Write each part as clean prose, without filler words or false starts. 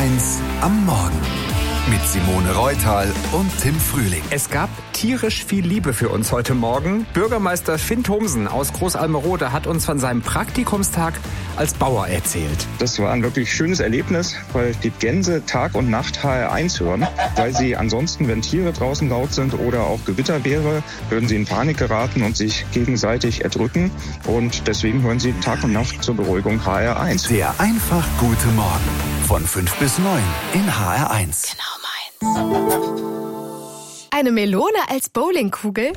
HR1 am Morgen. Mit Simone Reutal und Tim Frühling. Es gab tierisch viel Liebe für uns heute Morgen. Bürgermeister Finn Thomsen aus Großalmerode hat uns von seinem Praktikumstag als Bauer erzählt. Das war ein wirklich schönes Erlebnis, weil die Gänse Tag und Nacht HR1 hören. Weil sie ansonsten, wenn Tiere draußen laut sind oder auch Gewitter wäre, würden sie in Panik geraten und sich gegenseitig erdrücken. Und deswegen hören sie Tag und Nacht zur Beruhigung HR1. Der einfach gute Morgen von 5 bis 9 in HR1. Genau meins. Eine Melone als Bowlingkugel?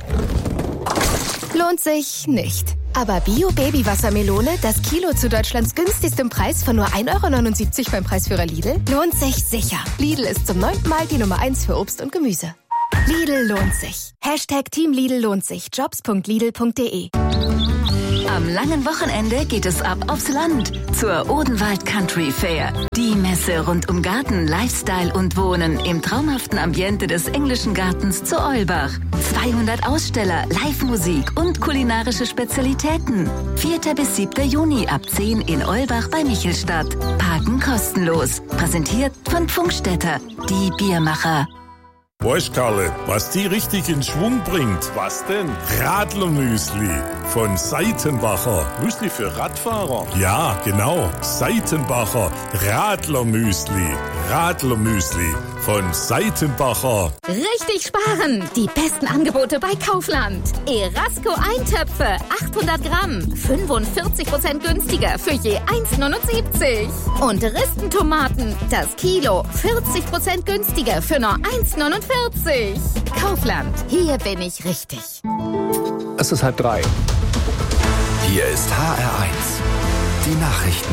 Lohnt sich nicht. Aber Bio-Baby-Wassermelone, das Kilo zu Deutschlands günstigstem Preis von nur 1,79 € beim Preisführer Lidl, lohnt sich sicher. Lidl ist zum 9. Mal die Nummer 1 für Obst und Gemüse. Lidl lohnt sich. #Team Lidl lohnt sich. Jobs.lidl.de. Am langen Wochenende geht es ab aufs Land zur Odenwald Country Fair. Die Messe rund um Garten, Lifestyle und Wohnen im traumhaften Ambiente des englischen Gartens zu Eulbach. 200 Aussteller, Live-Musik und kulinarische Spezialitäten. 4. bis 7. Juni ab 10 in Eulbach bei Michelstadt. Parken kostenlos. Präsentiert von Pfungstädter, die Biermacher. Weißt Karle, was die richtig in Schwung bringt? Was denn? Radlermüsli von Seitenbacher. Müsli für Radfahrer? Ja, genau. Seitenbacher Radlermüsli. Radlermüsli von Seitenbacher. Richtig sparen! Die besten Angebote bei Kaufland. Erasco Eintöpfe, 800 Gramm, 45% günstiger für je 1,79. Und Ristentomaten, das Kilo, 40% günstiger für nur 1,49. Kaufland, hier bin ich richtig. Es ist 2:30. Hier ist HR1. Die Nachrichten.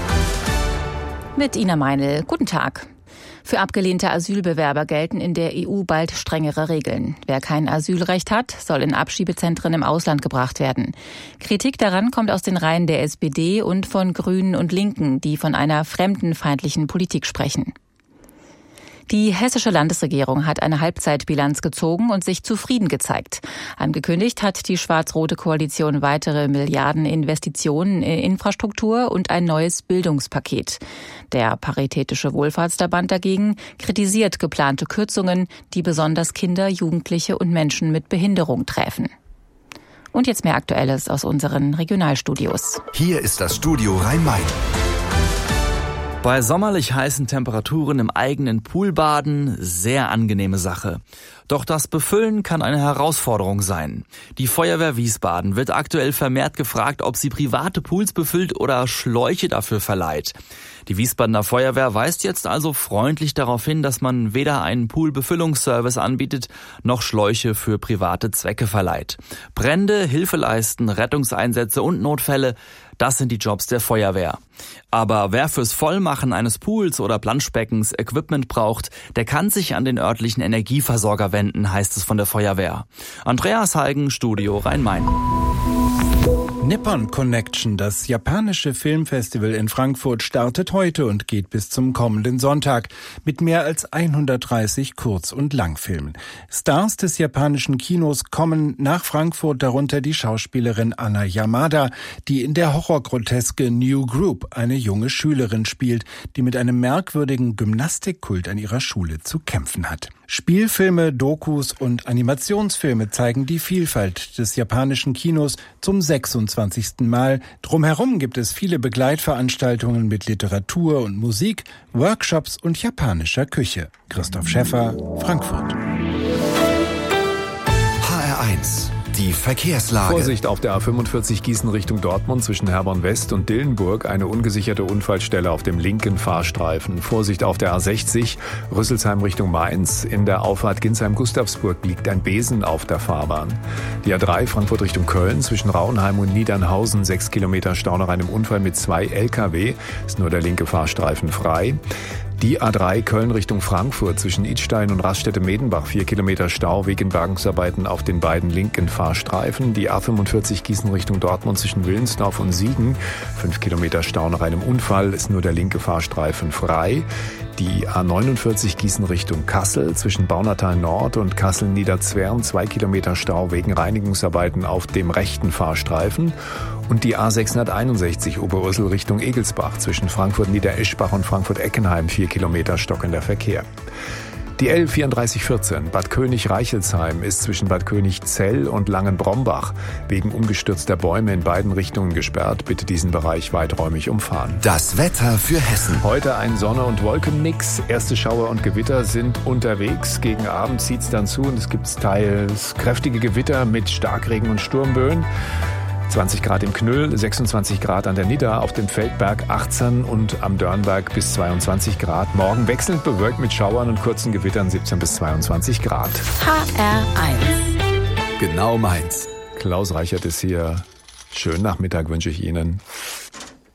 Mit Ina Meinl. Guten Tag. Für abgelehnte Asylbewerber gelten in der EU bald strengere Regeln. Wer kein Asylrecht hat, soll in Abschiebezentren im Ausland gebracht werden. Kritik daran kommt aus den Reihen der SPD und von Grünen und Linken, die von einer fremdenfeindlichen Politik sprechen. Die hessische Landesregierung hat eine Halbzeitbilanz gezogen und sich zufrieden gezeigt. Angekündigt hat die schwarz-rote Koalition weitere Milliardeninvestitionen in Infrastruktur und ein neues Bildungspaket. Der Paritätische Wohlfahrtsverband dagegen kritisiert geplante Kürzungen, die besonders Kinder, Jugendliche und Menschen mit Behinderung treffen. Und jetzt mehr Aktuelles aus unseren Regionalstudios. Hier ist das Studio Rhein-Main. Bei sommerlich heißen Temperaturen im eigenen Pool baden, sehr angenehme Sache. Doch das Befüllen kann eine Herausforderung sein. Die Feuerwehr Wiesbaden wird aktuell vermehrt gefragt, ob sie private Pools befüllt oder Schläuche dafür verleiht. Die Wiesbadener Feuerwehr weist jetzt also freundlich darauf hin, dass man weder einen Poolbefüllungsservice anbietet, noch Schläuche für private Zwecke verleiht. Brände, Hilfeleisten, Rettungseinsätze und Notfälle, das sind die Jobs der Feuerwehr. Aber wer fürs Vollmachen eines Pools oder Planschbeckens Equipment braucht, der kann sich an den örtlichen Energieversorger wenden, heißt es von der Feuerwehr. Andreas Heigen, Studio Rhein-Main. Nippon Connection, das japanische Filmfestival in Frankfurt, startet heute und geht bis zum kommenden Sonntag mit mehr als 130 Kurz- und Langfilmen. Stars des japanischen Kinos kommen nach Frankfurt, darunter die Schauspielerin Anna Yamada, die in der Horrorgroteske New Group eine junge Schülerin spielt, die mit einem merkwürdigen Gymnastikkult an ihrer Schule zu kämpfen hat. Spielfilme, Dokus und Animationsfilme zeigen die Vielfalt des japanischen Kinos zum 26. Mal. Drumherum gibt es viele Begleitveranstaltungen mit Literatur und Musik, Workshops und japanischer Küche. Christoph Schäffer, Frankfurt. HR1. Die Verkehrslage. Vorsicht auf der A45 Gießen Richtung Dortmund zwischen Herborn West und Dillenburg. Eine ungesicherte Unfallstelle auf dem linken Fahrstreifen. Vorsicht auf der A60 Rüsselsheim Richtung Mainz. In der Auffahrt Ginsheim-Gustavsburg liegt ein Besen auf der Fahrbahn. Die A3 Frankfurt Richtung Köln zwischen Rauenheim und Niedernhausen. 6 Kilometer Stau nach einem Unfall mit 2 LKW. Ist nur der linke Fahrstreifen frei. Die A3 Köln Richtung Frankfurt zwischen Idstein und Raststätte-Medenbach 4 Kilometer Stau wegen Bergungsarbeiten auf den beiden linken Fahrstreifen. Die A45 Gießen Richtung Dortmund zwischen Willensdorf und Siegen 5 Kilometer Stau nach einem Unfall, ist nur der linke Fahrstreifen frei. Die A49 Gießen Richtung Kassel zwischen Baunatal Nord und Kassel-Niederzwern 2 Kilometer Stau wegen Reinigungsarbeiten auf dem rechten Fahrstreifen. Und die A661 Oberursel Richtung Egelsbach zwischen Frankfurt-Niedereschbach und Frankfurt-Eckenheim 4 Kilometer stockender Verkehr. Die L3414 Bad König-Reichelsheim ist zwischen Bad Königzell und Langenbrombach wegen umgestürzter Bäume in beiden Richtungen gesperrt. Bitte diesen Bereich weiträumig umfahren. Das Wetter für Hessen. Heute ein Sonne- und Wolkenmix. Erste Schauer und Gewitter sind unterwegs. Gegen Abend zieht es dann zu und es gibt teils kräftige Gewitter mit Starkregen und Sturmböen. 20 Grad im Knüll, 26 Grad an der Nidda, auf dem Feldberg 18 und am Dörnberg bis 22 Grad. Morgen wechselnd bewölkt mit Schauern und kurzen Gewittern 17 bis 22 Grad. HR1. Genau meins. Klaus Reichert ist hier. Schönen Nachmittag wünsche ich Ihnen.